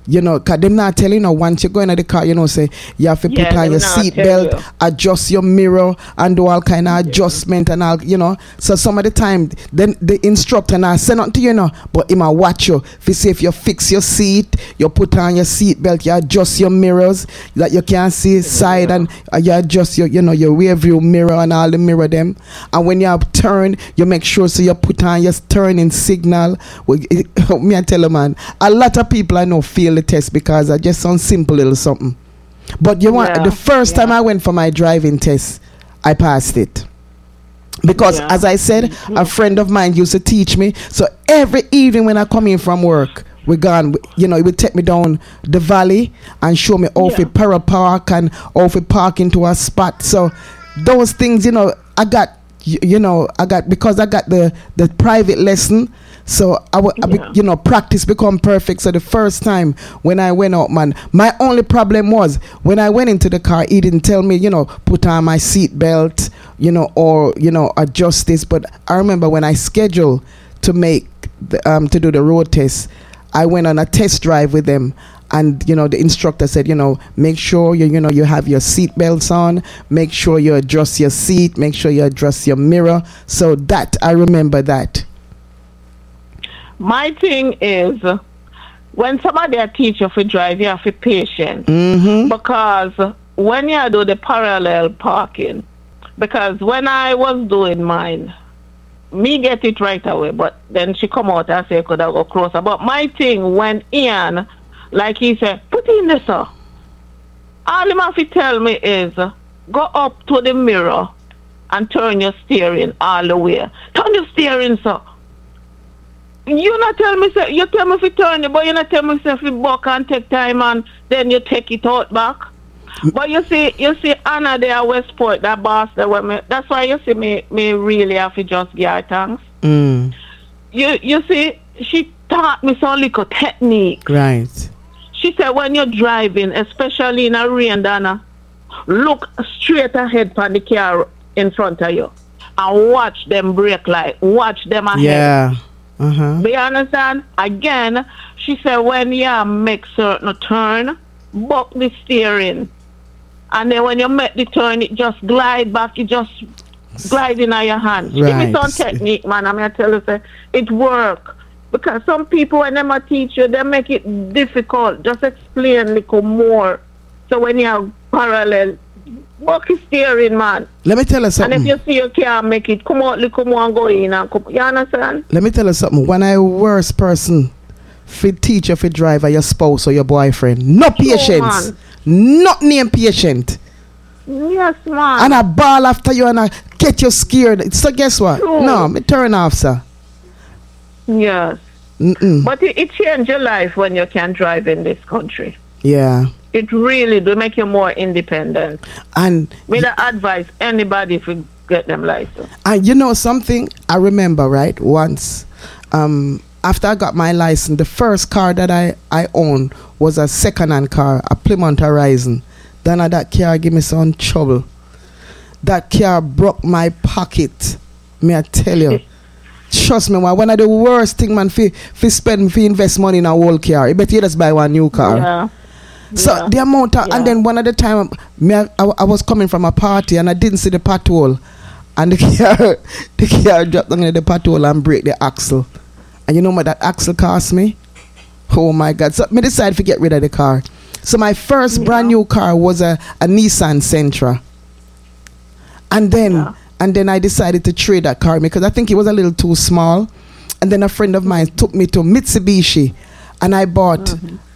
You know, cause them not telling you once you go into the car, you know, say you have to put on your seat belt, adjust your mirror, and do all kind of adjustment and all, you know. So some of the time, then the instructor now say nothing to you, know, but he might watch you. If you say if you fix your seat, you put on your seat belt, you adjust your mirrors that you can see side, and you adjust your, you know, your rear view mirror and all the mirror them. And when you have turn, you make sure so you put on your turning signal. Me I tell you, man, a lot of people I know fail the test because I just sound simple little something. But you want the first time I went for my driving test, I passed it. Because as I said, a friend of mine used to teach me. So every evening when I come in from work, we gone, you know, he would take me down the valley and show me how to para park and how to park into a spot. So those things, you know, I got, because I got the private lesson. So you know, practice become perfect. So the first time when I went out, man, my only problem was when I went into the car, he didn't tell me, you know, put on my seat belt, you know, or, you know, adjust this. But I remember when I scheduled to make to do the road test, I went on a test drive with them. And, you know, the instructor said, you know, make sure you have your seat belts on, make sure you adjust your seat, make sure you adjust your mirror. So that, I remember that. My thing is, when somebody teach you to drive, you have to be patient. Because when you do the parallel parking, because when I was doing mine, me get it right away, but then she come out and say, could I go closer? But my thing, when Ian, like he said, put in this, sir. All him have to tell me is, go up to the mirror and turn your steering all the way. Turn your steering, sir. You not tell me, sir, you tell me if you turn it, but you not tell me if you buck and take time and then you take it out back. But you see Anna there at Westport, that boss there, that's why you see me really have to just give her thanks. You see, she taught me some little technique. Right. She said when you're driving, especially in a rain, Dana, look straight ahead for the car in front of you and watch them brake light, watch them ahead. Yeah. Do you understand? Again, she said when you make certain turn, buck the steering. And then when you make the turn, it just glide back, it just glide in your hand. Right. Give me some technique, man. I'm going to tell you, say, it work. Because some people, when they teach you, they make it difficult. Just explain a little more. So when you have parallel, buck the steering, man. Let me tell you something. And if you see you can't make it, come out, little more and go in. And come, you understand? Let me tell you something. When I worst person, teacher, driver, your spouse or your boyfriend, no patience. Not name patient. Yes, man. And I ball after you and I get you scared. So guess what? True. No, me turn off, sir. Yes. But it changed your life when you can drive in this country. Yeah. It really do make you more independent. And me to advise anybody if you get them license. And you know something? I remember, right, once, after I got my license, the first car that I owned was a second-hand car, a Plymouth Horizon. Then that car gave me some trouble. That car broke my pocket. May I tell you? Trust me, one of the worst thing, man, for invest money in a old car. You better just buy one new car. Yeah. So the amount of, and then one of the time, I was coming from a party and I didn't see the pothole. And the car dropped down in the pothole and break the axle. And you know what that axle cost me? Oh my God. So I decided to get rid of the car. So my first brand new car was a Nissan Sentra. And then I decided to trade that car because I think it was a little too small. And then a friend of mine took me to Mitsubishi and I bought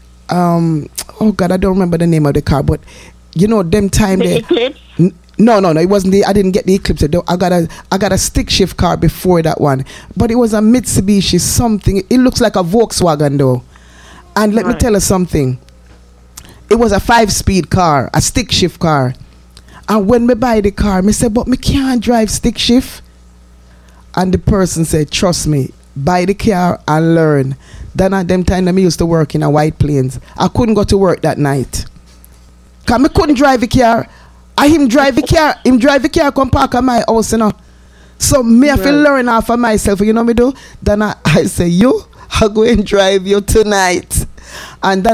oh God, I don't remember the name of the car, but you know them time the Eclipse? No, it wasn't I didn't get the Eclipse. I got a stick shift car before that one. But it was a Mitsubishi something. It looks like a Volkswagen though. And let me tell you something. It was a 5-speed car, a stick shift car. And when me buy the car, me say, but me can't drive stick shift. And the person said, trust me, buy the car and learn. Then at them time, I used to work in a White Plains. I couldn't go to work that night. Because me couldn't drive the car. Him drive the car. Him drive the car, come park at my house, you know. So me have to learn off of myself, you know me do? Then I say, I go and drive you tonight. And then